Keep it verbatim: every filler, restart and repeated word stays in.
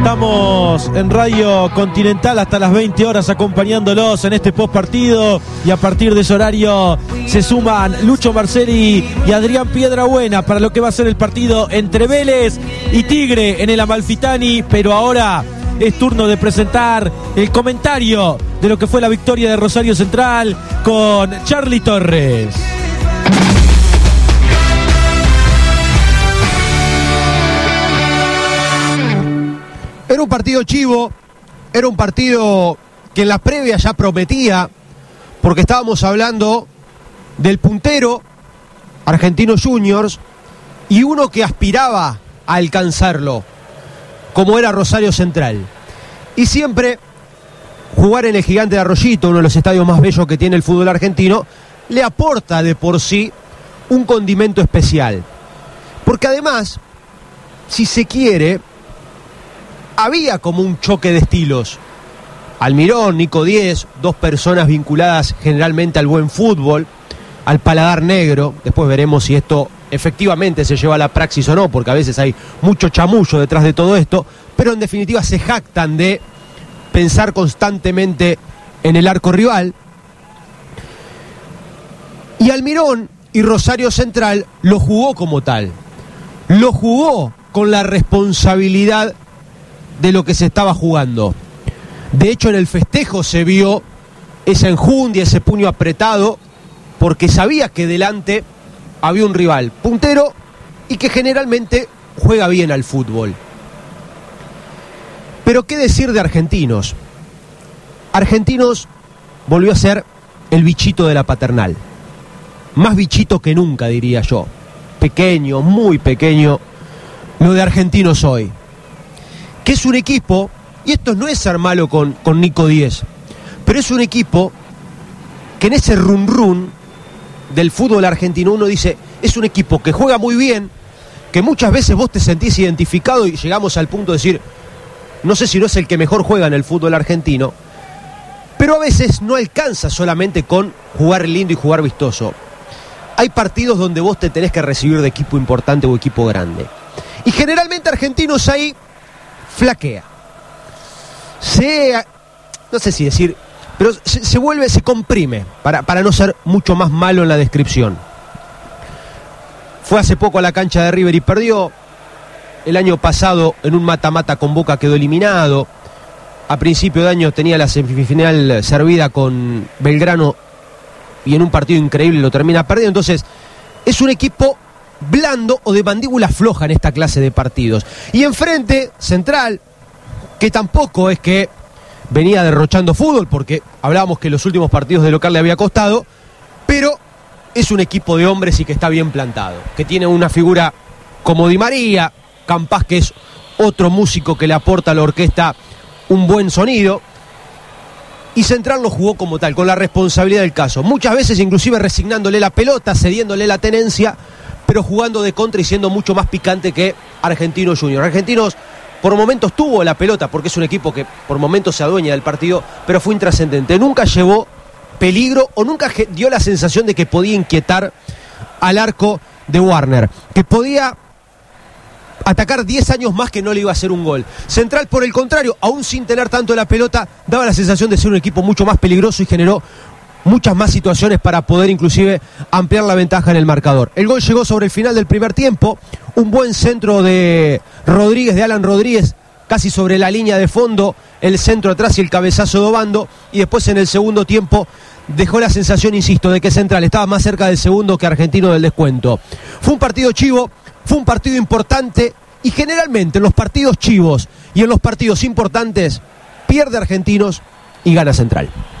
Estamos en Radio Continental hasta las veinte horas acompañándolos en este post partido, y a partir de ese horario se suman Lucho Marcelli y Adrián Piedrabuena para lo que va a ser el partido entre Vélez y Tigre en el Amalfitani. Pero ahora es turno de presentar el comentario de lo que fue la victoria de Rosario Central con Charly Torres. Era un partido chivo, era un partido que en la previa ya prometía, porque estábamos hablando del puntero Argentinos Juniors y uno que aspiraba a alcanzarlo, como era Rosario Central. Y siempre jugar en el Gigante de Arroyito, uno de los estadios más bellos que tiene el fútbol argentino, le aporta de por sí un condimento especial. Porque además, si se quiere, había como un choque de estilos. Almirón, Nico Díez, dos personas vinculadas generalmente al buen fútbol, al paladar negro. Después veremos si esto efectivamente se lleva a la praxis o no, porque a veces hay mucho chamullo detrás de todo esto, pero en definitiva se jactan de pensar constantemente en el arco rival. Y Almirón y Rosario Central lo jugó como tal, lo jugó con la responsabilidad de lo que se estaba jugando. De hecho, en el festejo se vio esa enjundia, ese puño apretado, porque sabía que delante había un rival puntero y que generalmente juega bien al fútbol. Pero qué decir de Argentinos. Argentinos volvió a ser el bichito de la paternal. Más bichito que nunca, diría yo. Pequeño, muy pequeño, lo de Argentinos hoy. Que es un equipo, y esto no es ser malo con, con Nico Díez, pero es un equipo que en ese run run del fútbol argentino uno dice, es un equipo que juega muy bien, que muchas veces vos te sentís identificado y llegamos al punto de decir, no sé si no es el que mejor juega en el fútbol argentino, pero a veces no alcanza solamente con jugar lindo y jugar vistoso. Hay partidos donde vos te tenés que recibir de equipo importante o equipo grande. Y generalmente Argentinos ahí flaquea. Se, no sé si decir, pero se, se vuelve, se comprime, para, para no ser mucho más malo en la descripción. Fue hace poco a la cancha de River y perdió. El año pasado en un mata-mata con Boca quedó eliminado. A principio de año tenía la semifinal servida con Belgrano y en un partido increíble lo termina perdiendo. Entonces es un equipo blando o de mandíbula floja en esta clase de partidos. Y enfrente, Central, que tampoco es que venía derrochando fútbol, porque hablábamos que los últimos partidos de local le había costado, pero es un equipo de hombres y que está bien plantado, que tiene una figura como Di María, Campas, que es otro músico que le aporta a la orquesta un buen sonido, y Central lo jugó como tal, con la responsabilidad del caso, muchas veces inclusive resignándole la pelota, cediéndole la tenencia, pero jugando de contra y siendo mucho más picante que Argentinos Juniors. Argentinos por momentos tuvo la pelota, porque es un equipo que por momentos se adueña del partido, pero fue intrascendente. Nunca llevó peligro o nunca dio la sensación de que podía inquietar al arco de Warner, que podía atacar diez años más que no le iba a hacer un gol. Central, por el contrario, aún sin tener tanto la pelota, daba la sensación de ser un equipo mucho más peligroso y generó muchas más situaciones para poder inclusive ampliar la ventaja en el marcador. El gol llegó sobre el final del primer tiempo, un buen centro de Rodríguez, de Alan Rodríguez, casi sobre la línea de fondo, el centro atrás y el cabezazo de Obando, y después en el segundo tiempo dejó la sensación, insisto, de que Central estaba más cerca del segundo que Argentino del descuento. Fue un partido chivo, fue un partido importante, y generalmente en los partidos chivos y en los partidos importantes pierde Argentinos y gana Central.